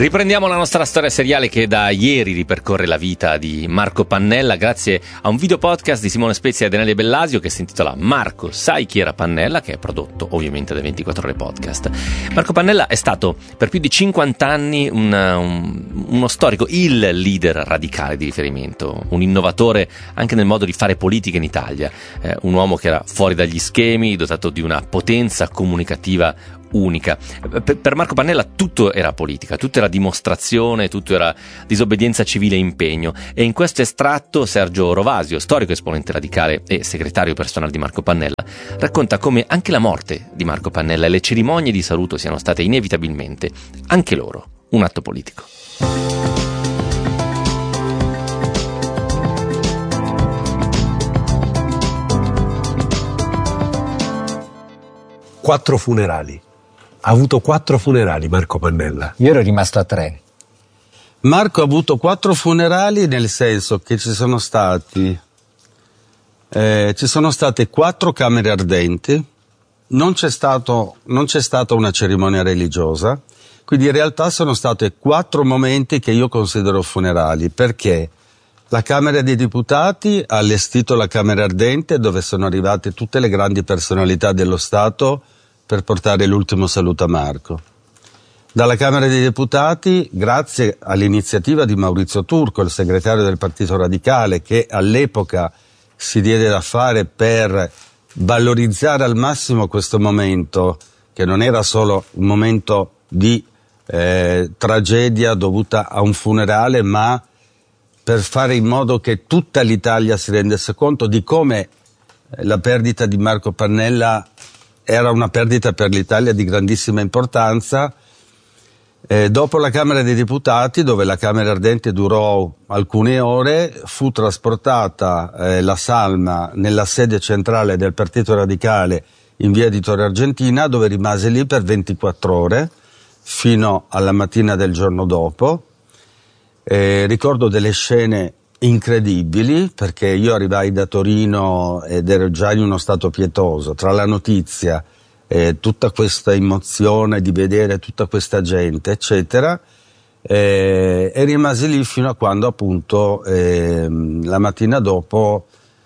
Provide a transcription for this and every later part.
Riprendiamo la nostra storia seriale che da ieri ripercorre la vita di Marco Pannella grazie a un video podcast di Simone Spezia ed Enelia Bellasio che si intitola Marco, sai chi era Pannella? Che è prodotto ovviamente da 24 Ore Podcast. Marco Pannella è stato per più di 50 anni uno storico, il leader radicale di riferimento, un innovatore anche nel modo di fare politica in Italia, un uomo che era fuori dagli schemi, dotato di una potenza comunicativa unica. Per Marco Pannella tutto era politica, tutto era dimostrazione, tutto era disobbedienza civile e impegno, e in questo estratto Sergio Rovasio, storico esponente radicale e segretario personale di Marco Pannella, racconta come anche la morte di Marco Pannella e le cerimonie di saluto siano state inevitabilmente, anche loro, un atto politico. Quattro funerali. Ha avuto 4 funerali Marco Pannella. Io ero rimasto a 3. Marco ha avuto 4 funerali, nel senso che ci sono state 4 camere ardenti, non c'è stata una cerimonia religiosa, quindi in realtà sono stati 4 momenti che io considero funerali, perché la Camera dei Deputati ha allestito la camera ardente dove sono arrivate tutte le grandi personalità dello Stato per portare l'ultimo saluto a Marco. Dalla Camera dei Deputati, grazie all'iniziativa di Maurizio Turco, il segretario del Partito Radicale, che all'epoca si diede da fare per valorizzare al massimo questo momento, che non era solo un momento di tragedia dovuta a un funerale, ma per fare in modo che tutta l'Italia si rendesse conto di come la perdita di Marco Pannella era una perdita per l'Italia di grandissima importanza. Dopo la Camera dei Deputati, dove la Camera ardente durò alcune ore, fu trasportata la salma nella sede centrale del Partito Radicale in via Vittorio Argentina, dove rimase lì per 24 ore, fino alla mattina del giorno dopo. Ricordo delle scene incredibili, perché io arrivai da Torino ed ero già in uno stato pietoso, tra la notizia, tutta questa emozione di vedere tutta questa gente, eccetera, e rimasi lì fino a quando appunto la mattina dopo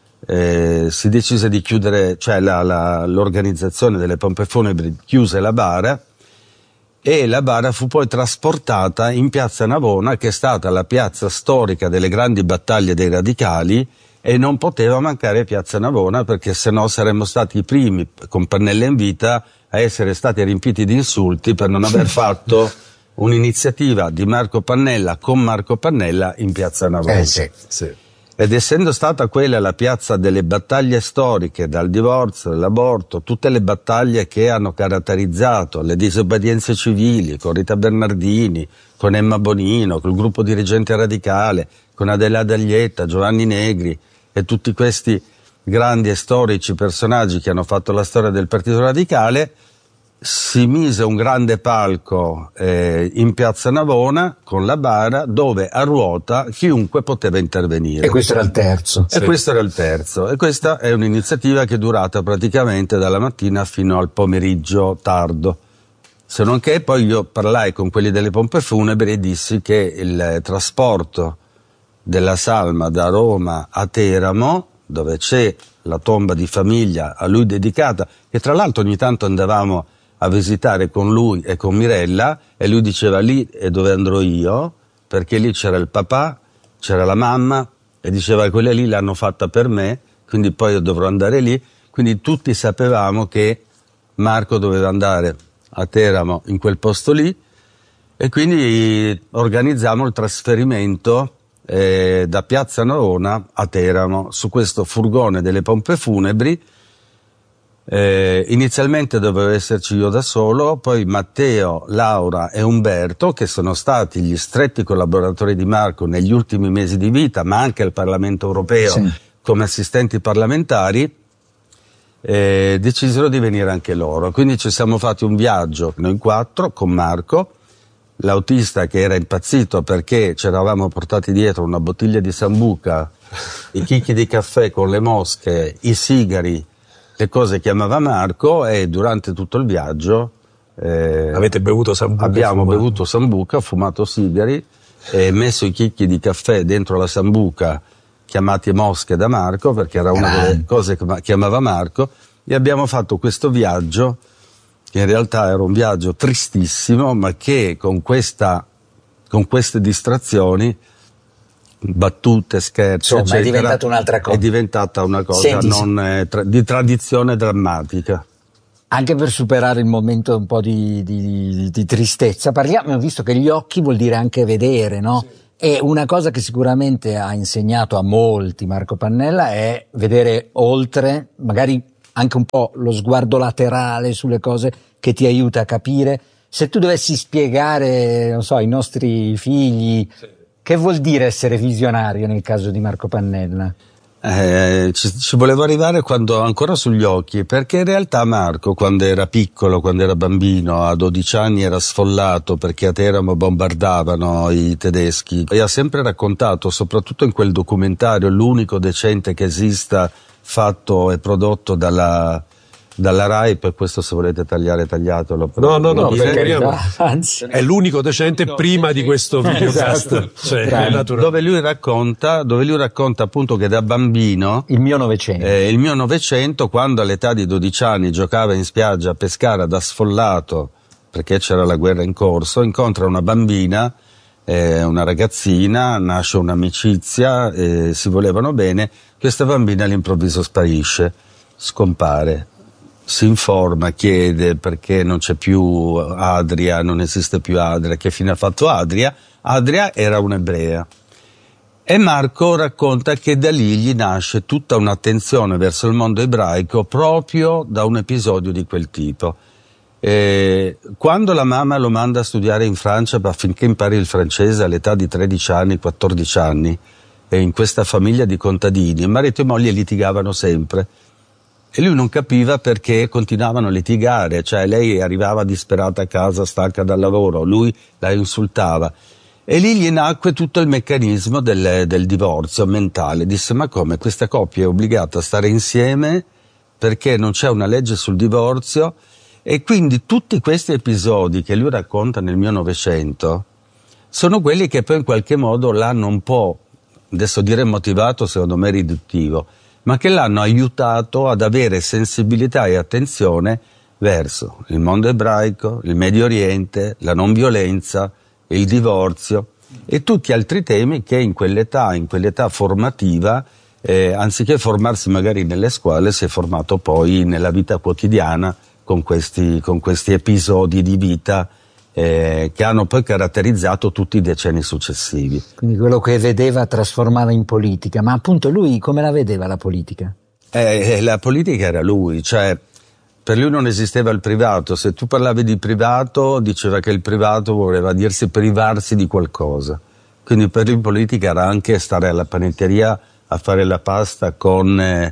si decise di chiudere, cioè l'organizzazione delle pompe funebri chiuse la bara, e la bara fu poi trasportata in piazza Navona, che è stata la piazza storica delle grandi battaglie dei radicali, e non poteva mancare piazza Navona, perché sennò saremmo stati i primi, con Pannella in vita, a essere stati riempiti di insulti per non aver fatto un'iniziativa di Marco Pannella con Marco Pannella in piazza Navona. Sì. Ed essendo stata quella la piazza delle battaglie storiche, dal divorzio, dall'aborto, tutte le battaglie che hanno caratterizzato le disobbedienze civili, con Rita Bernardini, con Emma Bonino, col gruppo dirigente radicale, con Adela Daglietta, Giovanni Negri e tutti questi grandi e storici personaggi che hanno fatto la storia del Partito Radicale, si mise un grande palco in piazza Navona con la bara, dove a ruota chiunque poteva intervenire. E questo era il terzo. E questo era il terzo. E questa è un'iniziativa che è durata praticamente dalla mattina fino al pomeriggio tardo. Se non che poi io parlai con quelli delle pompe funebri e dissi che il trasporto della salma da Roma a Teramo, dove c'è la tomba di famiglia a lui dedicata, che tra l'altro ogni tanto andavamo a visitare con lui e con Mirella, e lui diceva: lì è dove andrò io, perché lì c'era il papà, c'era la mamma, e diceva: quella lì l'hanno fatta per me, quindi poi io dovrò andare lì. Quindi tutti sapevamo che Marco doveva andare a Teramo, in quel posto lì, e quindi organizziamo il trasferimento da piazza Navona a Teramo su questo furgone delle pompe funebri. Inizialmente dovevo esserci io da solo, poi Matteo, Laura e Umberto, che sono stati gli stretti collaboratori di Marco negli ultimi mesi di vita, ma anche al Parlamento europeo, sì, come assistenti parlamentari, decisero di venire anche loro. Quindi ci siamo fatti un viaggio noi 4 con Marco, l'autista che era impazzito perché ci eravamo portati dietro una bottiglia di sambuca, i chicchi di caffè con le mosche, i sigari, le cose che amava Marco, e durante tutto il viaggio Avete bevuto sambuca? Abbiamo bevuto sambuca, fumato sigari, messo i chicchi di caffè dentro la sambuca, chiamati mosche da Marco, perché era una delle cose che chiamava Marco, e abbiamo fatto questo viaggio, che in realtà era un viaggio tristissimo, ma che con queste distrazioni, battute, scherzi, insomma, eccetera, è diventata un'altra cosa. È diventata una cosa di tradizione drammatica. Anche per superare il momento un po' di tristezza, parliamo, visto che gli occhi vuol dire anche vedere, no? Sì. E una cosa che sicuramente ha insegnato a molti Marco Pannella è vedere oltre, magari anche un po' lo sguardo laterale sulle cose che ti aiuta a capire. Se tu dovessi spiegare, non so, ai nostri figli, sì, che vuol dire essere visionario nel caso di Marco Pannella? Ci volevo arrivare quando ancora sugli occhi, perché in realtà Marco, quando era piccolo, quando era bambino, a 12 anni era sfollato perché a Teramo bombardavano i tedeschi, e ha sempre raccontato, soprattutto in quel documentario, l'unico decente che esista, fatto e prodotto dalla Rai, per questo se volete tagliatelo. No, anzi, è l'unico decente prima di questo videocast. Esatto. Cioè, è dove lui racconta appunto che da bambino, il mio Novecento, quando all'età di 12 anni giocava in spiaggia a Pescara da sfollato, perché c'era la guerra in corso, incontra una bambina, una ragazzina, nasce un'amicizia, si volevano bene, questa bambina all'improvviso sparisce, scompare. Si informa, chiede perché non c'è più Adria, non esiste più Adria, che fine ha fatto Adria? Adria era un'ebrea. E Marco racconta che da lì gli nasce tutta un'attenzione verso il mondo ebraico proprio da un episodio di quel tipo. Quando la mamma lo manda a studiare in Francia affinché impari il francese all'età di 13 anni, 14 anni, e in questa famiglia di contadini, marito e moglie litigavano sempre. E lui non capiva perché continuavano a litigare, cioè lei arrivava disperata a casa, stanca dal lavoro, lui la insultava. E lì gli nacque tutto il meccanismo del divorzio mentale. Disse: ma come, questa coppia è obbligata a stare insieme perché non c'è una legge sul divorzio? E quindi tutti questi episodi che lui racconta nel mio Novecento sono quelli che poi in qualche modo l'hanno un po', adesso dire motivato secondo me è riduttivo, ma che l'hanno aiutato ad avere sensibilità e attenzione verso il mondo ebraico, il Medio Oriente, la non violenza, il divorzio e tutti altri temi che in quell'età formativa, anziché formarsi magari nelle scuole, si è formato poi nella vita quotidiana con questi episodi di vita che hanno poi caratterizzato tutti i decenni successivi. Quindi quello che vedeva trasformava in politica, ma appunto lui come la vedeva la politica? La politica era lui, cioè per lui non esisteva il privato, se tu parlavi di privato diceva che il privato voleva dirsi privarsi di qualcosa, quindi per lui politica era anche stare alla panetteria a fare la pasta con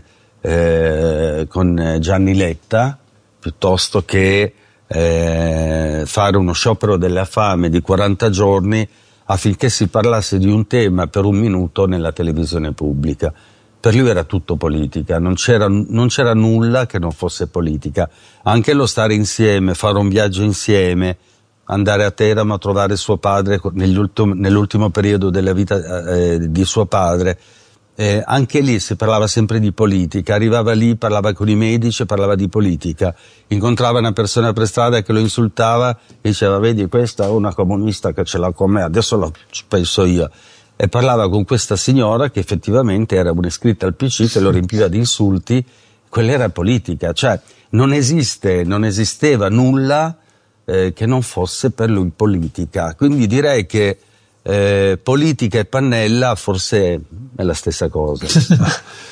Gianni Letta, piuttosto che fare uno sciopero della fame di 40 giorni affinché si parlasse di un tema per un minuto nella televisione pubblica. Per lui era tutto politica, non c'era nulla che non fosse politica. Anche lo stare insieme, fare un viaggio insieme, andare a Teramo a trovare suo padre nell'ultimo periodo della vita di suo padre, anche lì si parlava sempre di politica, arrivava lì, parlava con i medici, parlava di politica, incontrava una persona per strada che lo insultava e diceva: vedi, questa è una comunista che ce l'ha con me, adesso lo penso io. E parlava con questa signora che effettivamente era un'iscritta al PC che lo riempiva di insulti. Quella era politica, cioè non esisteva nulla che non fosse per lui politica. Quindi direi che politica e Pannella forse è la stessa cosa.